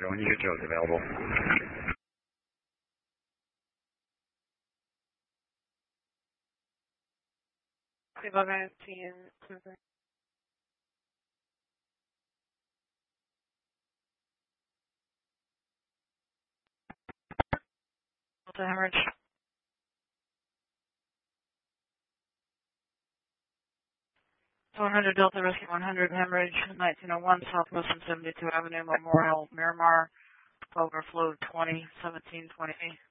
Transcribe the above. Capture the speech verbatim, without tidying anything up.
Joe, when you get Joe's available. Delta hemorrhage. one hundred Delta Rescue one hundred hemorrhage, nineteen oh one Southwestern seventy-two Avenue, Memorial, Miramar, overflow twenty, seventeen twenty.